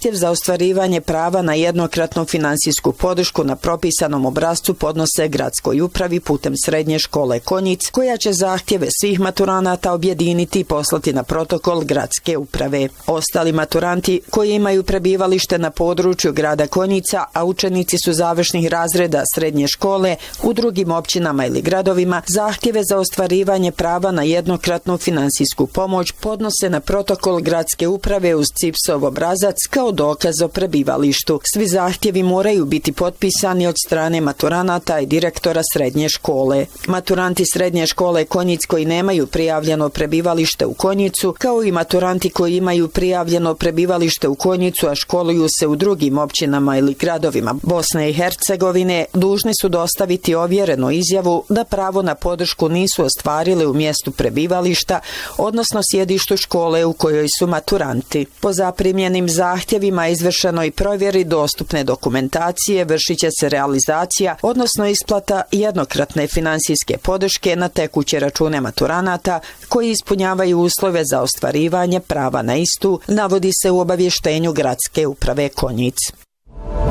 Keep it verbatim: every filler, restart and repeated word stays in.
Zahtjev za ostvarivanje prava na jednokratnu finansijsku podršku na propisanom obrascu podnose gradskoj upravi putem srednje škole Konjic, koja će zahtjeve svih maturanata objediniti i poslati na protokol gradske uprave. Ostali maturanti koji imaju prebivalište na području grada Konjica, a učenici su završnih razreda srednje škole u drugim općinama ili gradovima, zahtjeve za ostvarivanje prava na jednokratnu finansijsku pomoć podnose na protokol gradske uprave uz C I P S-ov obrazac kao dokaz o prebivalištu. Svi zahtjevi moraju biti potpisani od strane maturanata i direktora srednje škole. Maturanti srednje škole Konjic koji nemaju prijavljeno prebivalište u Konjicu, kao i maturanti koji imaju prijavljeno prebivalište u Konjicu, a školuju se u drugim općinama ili gradovima Bosne i Hercegovine, dužni su dostaviti ovjerenu izjavu da pravo na podršku nisu ostvarili u mjestu prebivališta, odnosno sjedištu škole u kojoj su maturanti. Po zaprimljenim zahtjevima izvršenoj provjeri dostupne dokumentacije vršit će se realizacija, odnosno isplata jednokratne finansijske podrške na tekuće račune maturanata koji ispunjavaju uslove za ostvarivanje prava na istu, navodi se u obavještenju gradske uprave Konjic.